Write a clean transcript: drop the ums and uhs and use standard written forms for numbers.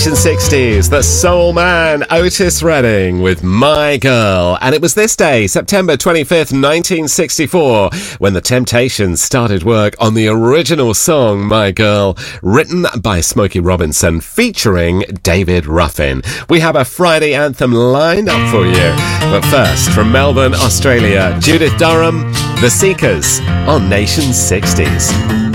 Nation 60s, the soul man Otis Redding with My Girl. And it was this day, September 25th, 1964, when the Temptations started work on the original song My Girl, written by Smokey Robinson, featuring David Ruffin. We have a Friday anthem lined up for you. But first, from Melbourne, Australia, Judith Durham, The Seekers on Nation 60s.